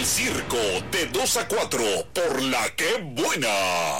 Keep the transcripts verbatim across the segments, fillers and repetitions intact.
circo de dos a cuatro por La Que Buena.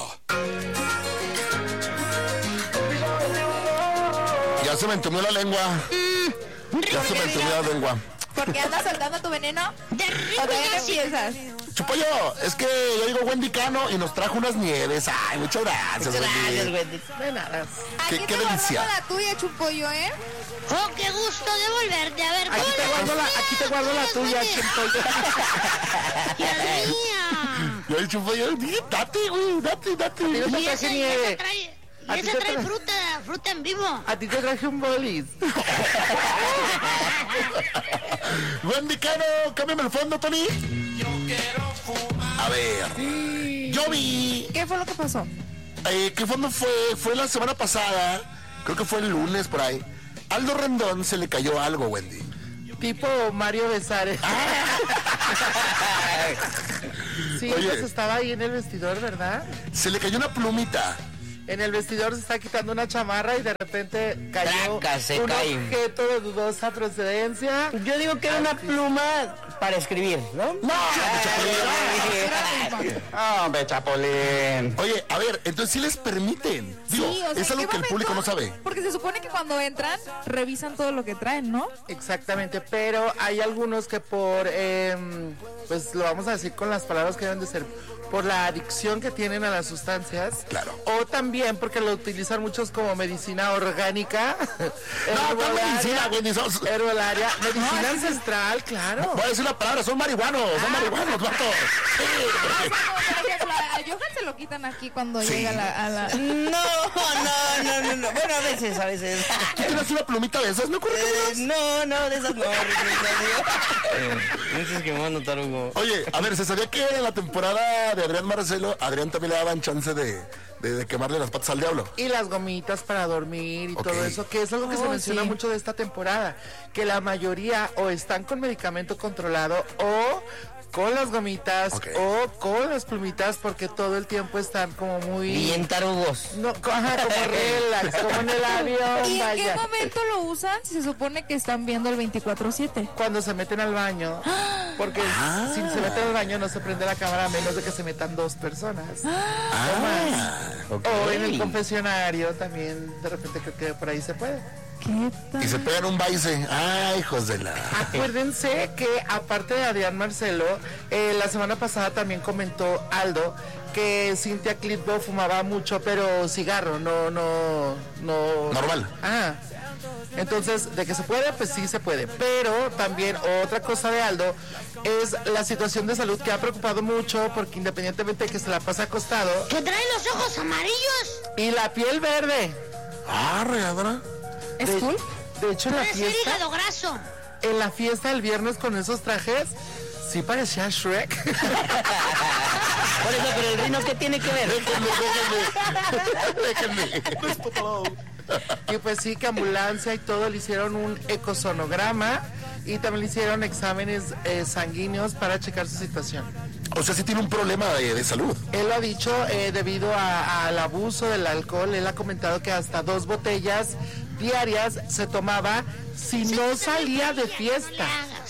Ya se me entumió la lengua. Mm, ya se me entumió la lengua. ¿Por qué andas soltando tu veneno? De rico, ¿O todavía no sí. empiezas? Chupollo, es que yo digo Wendy Cano y nos trajo unas nieves. Ay, muchas gracias, Muchas gracias, Wendy. Wendy. De nada. Qué- Aquí qué te delicia. guardamos la tuya, Chupollo, ¿eh? Oh, qué gusto de volverte a ver. Aquí te todos guardo la, los aquí te guardo la días, tuya, Wendy. Chupollo. Dios mío. Y el Chupollo, di- date, güey, date, date. no te Y traje esa, y esa nieve. trae, A y ti esa te trae tra- fruta, fruta en vivo. A ti te traje un bolis. Wendy Cano, cámbiame el fondo, Tony. A ver, yo vi. ¿Qué fue lo que pasó? Eh, ¿Qué fondo fue? Fue la semana pasada, creo que fue el lunes por ahí. Aldo Rendón se le cayó algo, Wendy. Tipo Mario Besares. Sí, Oye. pues estaba ahí en el vestidor, ¿verdad? Se le cayó una plumita. En el vestidor se está quitando una chamarra y de repente cayó Traca, se un cae. objeto de dudosa procedencia. Yo digo que era una pluma para escribir, ¿no? ¡No! Ah, hombre, Chapulín. Oye, a ver, entonces sí les permiten. Digo, Sí, o sea, es ¿en algo qué que el público no momento? sabe. Porque se supone que cuando entran, revisan todo lo que traen, ¿no? Exactamente, pero hay algunos que por, eh, pues lo vamos a decir con las palabras que deben de ser, por la adicción que tienen a las sustancias. Claro. O también porque lo utilizan muchos como medicina orgánica. No, no herbolaria, medicina, Wendy, son- herbolaria, medicina ancestral, claro. Voy a decir la palabra, son marihuanos, son marihuanos, vatos. Sí. Por ejemplo, a Johan se lo quitan aquí cuando Sí. llega a la, a la... No, no, no, no, no. Bueno, a veces, a veces. ¿Tú tienes una plumita de esas? ¿No ocurre Eh, no, no, de esas no. Dices que me va a notar, Hugo. Oye, a ver, ¿se sabía que en la temporada de Adrián Marcelo, Adrián también le daban chance de, de, de quemarle las patas al diablo? Y las gomitas para dormir y Ok. todo eso, que es algo que se Oh, menciona sí. mucho de esta temporada, que la mayoría o están con medicamento controlado o con las gomitas Ok. o con las plumitas porque todo el tiempo están como muy... Bien tarugos. No, co- ajá, como relax, como en el avión, ¿Y en qué vaya. momento lo usan si se supone que están viendo el veinticuatro siete? Cuando se meten al baño, porque Ah. si se meten al baño no se prende la cámara a menos de que se metan dos personas. Ah, O en el confesionario también, de repente creo que por ahí se puede. ¿Qué tal? y se pegan un baile. Ay, hijos de la... Acuérdense que aparte de Adrián Marcelo, eh, la semana pasada también comentó Aldo que Cintia Clitbo fumaba mucho, pero cigarro, no, no, no. Normal. Ah. Entonces, de que se puede, pues sí se puede. Pero también otra cosa de Aldo es la situación de salud que ha preocupado mucho porque independientemente de que se la pasa acostado ¿Que trae los ojos amarillos? y la piel verde. Ah, regadora. ¿Es De, cool? de hecho, en la Puede ser fiesta, hígado graso. en la fiesta del viernes con esos trajes, sí parecía Shrek. Por eso, pero el rino, ¿qué tiene que ver? Déjenme, déjenme. Y pues sí, que ambulancia y todo le hicieron un ecosonograma y también le hicieron exámenes eh, sanguíneos para checar su situación. O sea, sí tiene un problema de, de salud. Él lo ha dicho eh, debido a- al abuso del alcohol. Él ha comentado que hasta dos botellas diarias se tomaba si no salía de fiesta.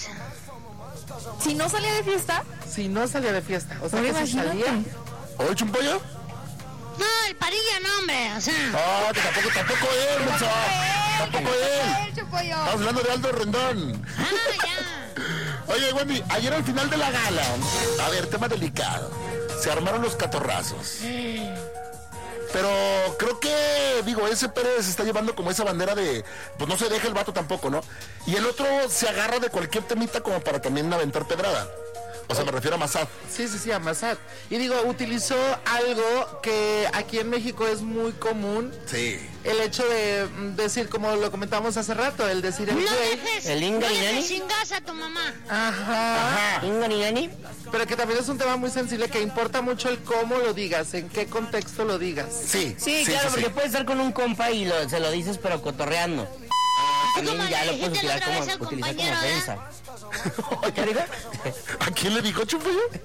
Si no salía de fiesta, Si no salía de fiesta. O sea, ahora que si imagínate. salía. ¿Oye, Chumpollo? No, el parilla no, hombre, o sea. No, que tampoco, tampoco él, mucho. Tampoco él. El Chupollo. Estamos hablando de Aldo Rendón. Ah, ya. Oye, Wendy, ayer al final de la gala, a ver, tema delicado, se armaron los catorrazos. Pero creo que, digo, ese Pérez se está llevando como esa bandera de, pues no se deja el vato tampoco, ¿no? Y el otro se agarra de cualquier temita como para también aventar pedrada. O sea, me refiero a Massad. Sí, sí, sí, a Massad. Y digo, utilizó algo que aquí en México es muy común. Sí. El hecho de mm, decir, como lo comentamos hace rato, el decir el No güey. dejes, ¿El no Inga y dejes Nani? sin gas a tu mamá. Ajá. ¿Inga ni Nani? Pero que también es un tema muy sensible que importa mucho el cómo lo digas, en qué contexto lo digas. Sí. Sí, claro, porque puedes estar con un compa y lo- se lo dices, pero cotorreando. También como ya le lo puedes dijiste la utilizar otra como, vez al utilizar como compañero, ofensa. ¿A quién le dijo Chumpollo?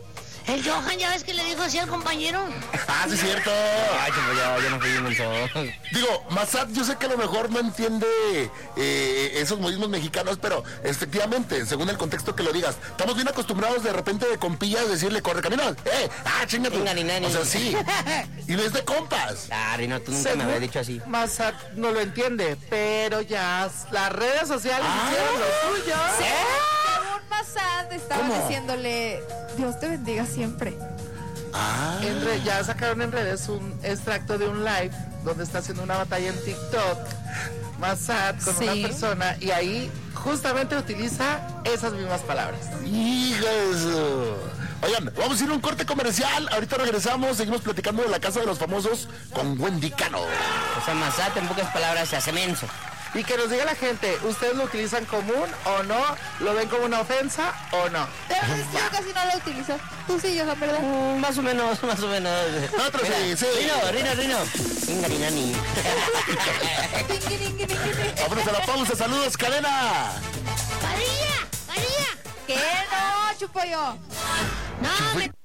El Johan, ¿ya ves que le dijo así al compañero? Ah, sí, es cierto. Ay, pues yo, yo no fui inmenso. Digo, Massad, yo sé que a lo mejor no entiende eh, esos modismos mexicanos, pero efectivamente, según el contexto que lo digas, estamos bien acostumbrados de repente de compillas decirle, corre camino, eh, ah, chingate. Venga, ni nani. O sea, sí. Y no es de compas. Ah, Rino, tú nunca me habías dicho así. Massad no lo entiende, pero ya las redes sociales Ah. hicieron lo suyo. Según Massad estaba ¿Cómo? diciéndole, Dios te bendiga siempre. Ah. En re- ya sacaron en redes un extracto de un live donde está haciendo una batalla en TikTok, Massad con Sí. una persona, y ahí justamente utiliza esas mismas palabras. Hijo de eso. Oigan, vamos a ir a un corte comercial. Ahorita regresamos, seguimos platicando de la Casa de los Famosos con Wendy Cano. O sea, Massad, en pocas palabras, se hace menso. Y que nos diga la gente, ¿ustedes lo utilizan común o no? ¿Lo ven como una ofensa o no? De verdad, yo casi no lo utilizo. Tú sí, Johan, ¿verdad? Mm, más o menos, más o menos. Otro sí, sí. Rino, Rino, Rino. Venga, ni nani. Tingui, tingui, tingui, tingui. Vámonos a la pausa. Saludos, cadena. ¡María! ¡María! ¿Qué no, chupo yo? No, me